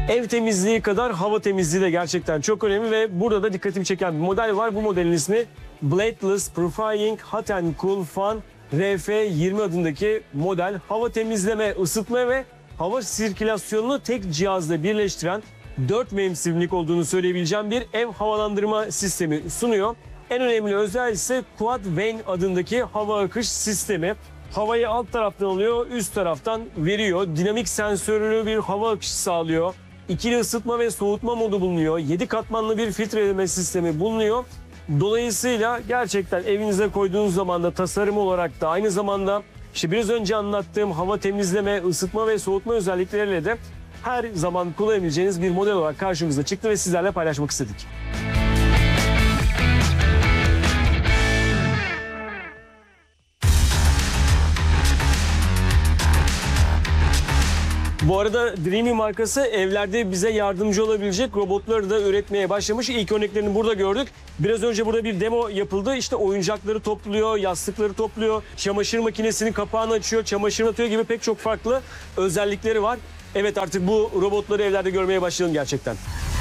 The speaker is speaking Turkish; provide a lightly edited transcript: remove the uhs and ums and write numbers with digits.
Ev temizliği kadar hava temizliği de gerçekten çok önemli ve burada da dikkatimi çeken bir model var. Bu modelin ismi Bladeless Profiling Hot and Cool Fan RF20 adındaki model. Hava temizleme, ısıtma ve hava sirkülasyonunu tek cihazla birleştiren 4 mevsimlik olduğunu söyleyebileceğim bir ev havalandırma sistemi sunuyor. En önemli özelliği ise Quad Vane adındaki hava akış sistemi. Havayı alt taraftan alıyor, üst taraftan veriyor. Dinamik sensörlü bir hava akışı sağlıyor. İkili ısıtma ve soğutma modu bulunuyor. 7 katmanlı bir filtreleme sistemi bulunuyor. Dolayısıyla gerçekten evinize koyduğunuz zaman da tasarım olarak da aynı zamanda işte biraz önce anlattığım hava temizleme, ısıtma ve soğutma özellikleriyle de her zaman kullanabileceğiniz bir model olarak karşımıza çıktı ve sizlerle paylaşmak istedik. Bu arada Dreamy markası evlerde bize yardımcı olabilecek robotları da üretmeye başlamış. İlk örneklerini burada gördük. Biraz önce burada bir demo yapıldı. İşte oyuncakları topluyor, yastıkları topluyor, çamaşır makinesinin kapağını açıyor, çamaşır atıyor gibi pek çok farklı özellikleri var. Evet, artık bu robotları evlerde görmeye başlayalım gerçekten.